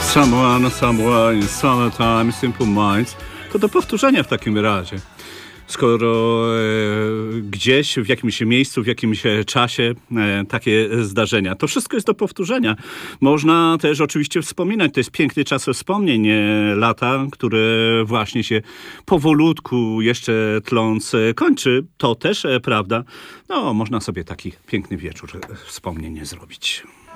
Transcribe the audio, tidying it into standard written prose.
Someone, Summertime, Simple Minds. To do powtórzenia w takim razie. Skoro gdzieś, w jakimś miejscu, w jakimś czasie takie zdarzenia. To wszystko jest do powtórzenia. Można też oczywiście wspominać. To jest piękny czas wspomnień. Lata, które właśnie się powolutku jeszcze tląc kończy. To też prawda. No, można sobie taki piękny wieczór wspomnień zrobić.